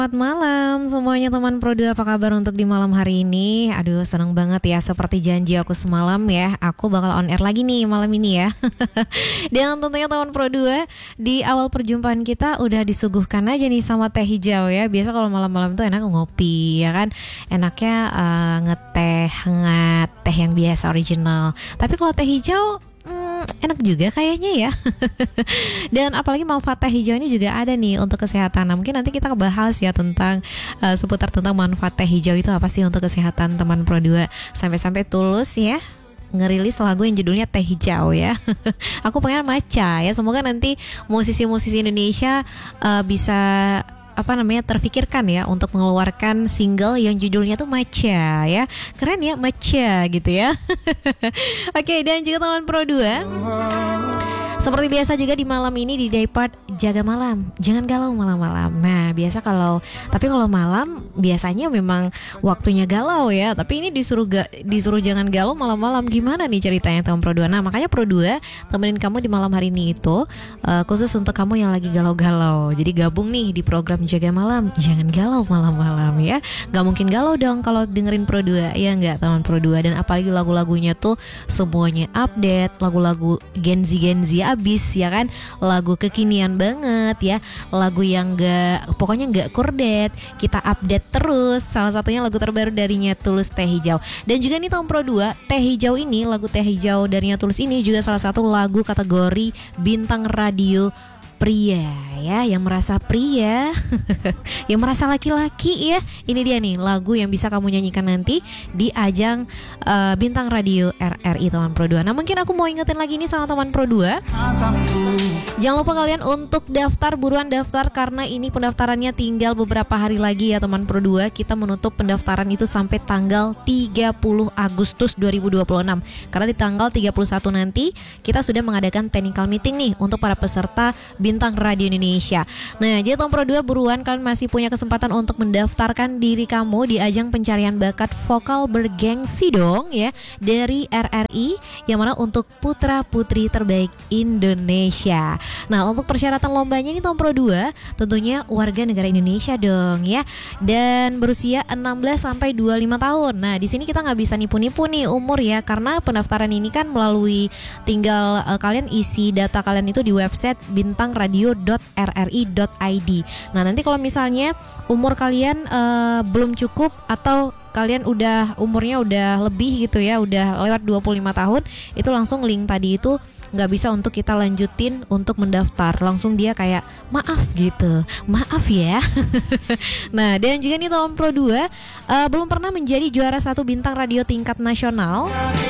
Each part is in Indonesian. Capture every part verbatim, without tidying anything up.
Selamat malam semuanya teman Pro dua, apa kabar untuk di malam hari ini? Aduh seneng banget ya, seperti janji aku semalam ya, aku bakal on air lagi nih malam ini ya. Dan tentunya teman Pro dua, di awal perjumpaan kita udah disuguhkan aja nih sama teh hijau ya. Biasa kalau malam-malam tuh enak ngopi ya kan, enaknya uh, ngeteh hangat, teh yang biasa original. Tapi kalau teh hijau Hmm, enak juga kayaknya ya. Dan apalagi manfaat teh hijau ini juga ada nih untuk kesehatan. Nah, mungkin nanti kita bahas ya tentang uh, seputar tentang manfaat teh hijau itu apa sih untuk kesehatan teman Pro dua. Sampai-sampai Tulus ya ngerilis lagu yang judulnya Teh Hijau ya. Aku pengen maca ya. Semoga nanti musisi-musisi Indonesia uh, bisa apa namanya terfikirkan ya untuk mengeluarkan single yang judulnya tuh Maca ya. Keren ya, Maca gitu ya. Oke, dan juga teman Pro dua, seperti biasa juga di malam ini di Daypart jaga malam, jangan galau malam-malam. Nah biasa kalau, tapi kalau malam biasanya memang waktunya galau ya. Tapi ini disuruh ga, disuruh jangan galau malam-malam. Gimana nih ceritanya teman Pro dua? Nah makanya Pro dua temenin kamu di malam hari ini itu uh, khusus untuk kamu yang lagi galau-galau. Jadi gabung nih di program jaga malam, jangan galau malam-malam ya. Gak mungkin galau dong kalau dengerin Pro dua ya nggak teman Pro dua. Dan apalagi lagu-lagunya tuh semuanya update, lagu-lagu Gen Z Gen Z abis ya kan, lagu kekinian banget ya, lagu yang gak, pokoknya gak kurdet, kita update terus. Salah satunya lagu terbaru darinya Tulus, Teh Hijau. Dan juga nih tahun Pro dua, Teh Hijau ini, lagu Teh Hijau darinya Tulus ini juga salah satu lagu kategori bintang radio pria ya, yang merasa pria yang merasa laki-laki ya. Ini dia nih lagu yang bisa kamu nyanyikan nanti di ajang uh, bintang radio R R I teman Pro dua. Nah mungkin aku mau ingetin lagi nih sama teman Pro dua, jangan lupa kalian untuk daftar, buruan daftar karena ini pendaftarannya tinggal beberapa hari lagi ya teman Pro dua. Kita menutup pendaftaran itu sampai tanggal tiga puluh Agustus dua ribu dua puluh enam. Karena di tanggal tiga puluh satu nanti kita sudah mengadakan technical meeting nih untuk para peserta bintang radio Indonesia. Nah, jadi Tom Pro dua buruan, kalian masih punya kesempatan untuk mendaftarkan diri kamu di ajang pencarian bakat vokal bergengsi dong ya dari R R I, yang mana untuk putra putri terbaik Indonesia. Nah, untuk persyaratan lombanya ini Tom Pro dua tentunya warga negara Indonesia dong ya, dan berusia enam belas sampai dua puluh lima tahun. Nah, di sini kita nggak bisa nipu-nipu nih umur ya, karena pendaftaran ini kan melalui tinggal uh, kalian isi data kalian itu di website bintang radio dot r r i dot i d. Nah nanti kalau misalnya umur kalian uh, belum cukup atau kalian udah umurnya udah lebih gitu ya, udah lewat dua puluh lima tahun, itu langsung link tadi itu nggak bisa untuk kita lanjutin untuk mendaftar, langsung dia kayak maaf gitu, maaf ya. Nah dan juga nih tahun Pro dua uh, belum pernah menjadi juara satu bintang radio tingkat nasional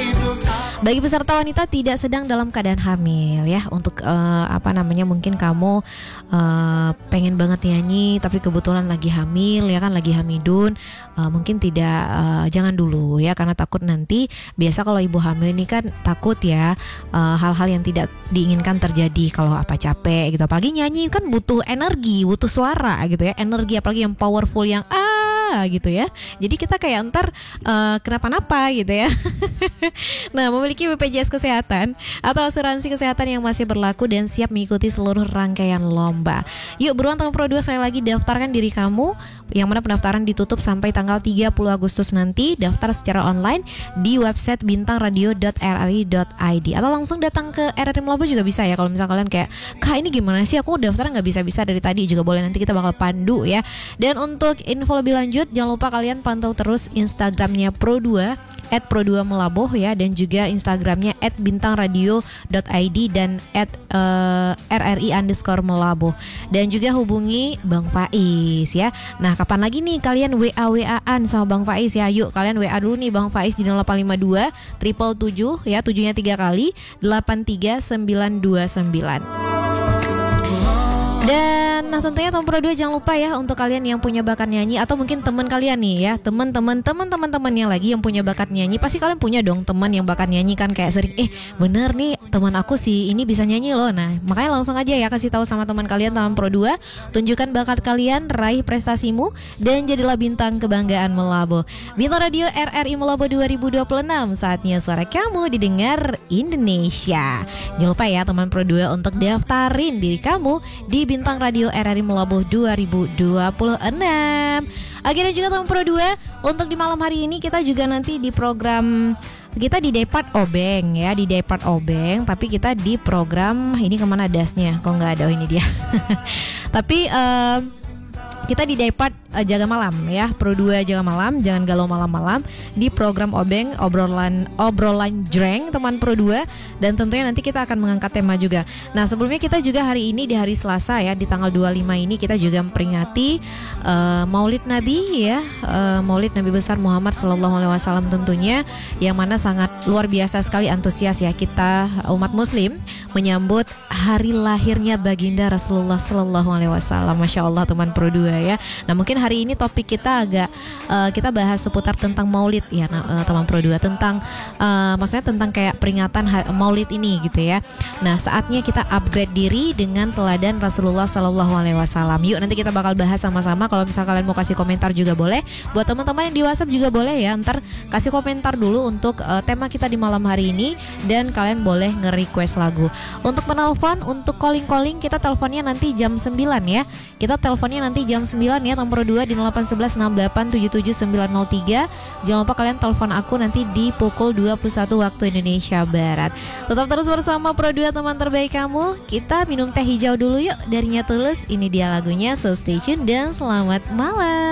bagi peserta wanita tidak sedang dalam keadaan hamil ya. Untuk uh, apa namanya, mungkin kamu uh, pengen banget nyanyi tapi kebetulan lagi hamil ya kan, lagi hamidun, uh, mungkin tidak, uh, jangan dulu ya, karena takut nanti, biasa kalau ibu hamil ini kan takut ya uh, hal-hal yang tidak diinginkan terjadi, kalau apa capek gitu. Apalagi nyanyi kan butuh energi, butuh suara gitu ya, energi apalagi yang powerful, yang ah gitu ya. Jadi kita kayak ntar uh, kenapa-napa gitu ya. Nah, memiliki B P J S kesehatan atau asuransi kesehatan yang masih berlaku dan siap mengikuti seluruh rangkaian lomba. Yuk buruan teman Pro dua, saya lagi daftarkan diri kamu, yang mana pendaftaran ditutup sampai tanggal tiga puluh Agustus nanti. Daftar secara online di website bintang radio dot r r i dot i d atau langsung datang ke R R I Melabo juga bisa ya. Kalau misalnya kalian kayak, Kak ini gimana sih, aku daftar nggak bisa-bisa dari tadi, juga boleh, nanti kita bakal pandu ya. Dan untuk info lebih lanjut, jangan lupa kalian pantau terus Instagramnya Pro dua at pro dua melaboh ya, dan juga Instagramnya at bintang radio dot i d dan at uh, rri underscore melaboh. Dan juga hubungi Bang Faiz ya. Nah kapan lagi nih kalian W A W A-an sama Bang Faiz ya? Yuk kalian W A dulu nih Bang Faiz di nol delapan lima dua tujuh tujuh ya, tujuhnya tiga kali, delapan tiga sembilan dua sembilan. Dan nah tentunya Tom Pro dua jangan lupa ya, untuk kalian yang punya bakat nyanyi atau mungkin teman kalian nih ya, teman-teman teman-teman teman yang lagi yang punya bakat nyanyi, pasti kalian punya dong teman yang bakat nyanyi kan, kayak sering eh bener nih teman aku sih ini bisa nyanyi loh. Nah makanya langsung aja ya kasih tahu sama teman kalian teman Pro dua, tunjukkan bakat kalian, raih prestasimu dan jadilah bintang kebanggaan Melabo. Bintang Radio R R I Melabo dua ribu dua puluh enam, saatnya suara kamu didengar Indonesia. Jangan lupa ya teman Pro dua untuk daftarin diri kamu di Bintang Radio R R I Melobuh dua ribu dua puluh enam. Oke, dan juga teman Pro dua, untuk di malam hari ini kita juga nanti di program kita di Depart Obeng ya, di Depart Obeng, tapi kita di program ini kemana dasnya? Kok nggak ada? Oh, ini dia. Tapi uh, kita di Depart uh, Jaga Malam ya, Pro dua Jaga Malam, jangan galau malam-malam di program Obeng, obrolan obrolan jreng teman Pro dua, dan tentunya nanti kita akan mengangkat tema juga. Nah, sebelumnya kita juga hari ini di hari Selasa ya, di tanggal dua puluh lima ini kita juga memperingati uh, Maulid Nabi ya, uh, Maulid Nabi besar Muhammad sallallahu alaihi wasallam tentunya, yang mana sangat luar biasa sekali antusias ya kita umat muslim menyambut hari lahirnya baginda Rasulullah sallallahu alaihi wasallam. Masya Allah teman Pro dua ya. Nah, mungkin hari ini topik kita agak uh, kita bahas seputar tentang Maulid ya, nah, uh, teman Pro dua, tentang uh, maksudnya tentang kayak peringatan ha- Maulid ini gitu ya. Nah, saatnya kita upgrade diri dengan teladan Rasulullah sallallahu alaihi wasallam. Yuk, nanti kita bakal bahas sama-sama. Kalau misal kalian mau kasih komentar juga boleh. Buat teman-teman yang di WhatsApp juga boleh ya. Ntar kasih komentar dulu untuk uh, tema kita di malam hari ini, dan kalian boleh nge-request lagu. Untuk menelpon, untuk calling-calling, kita teleponnya nanti jam sembilan ya. Kita teleponnya nanti jam sembilan ya, nomor dua di delapan satu satu enam delapan tujuh tujuh sembilan nol tiga. Jangan lupa kalian telepon aku nanti di pukul dua puluh satu waktu Indonesia Barat. Tetap terus bersama Pro dua, teman terbaik kamu. Kita minum teh hijau dulu yuk, darinya Tulus. Ini dia lagunya, so stay tune dan selamat malam.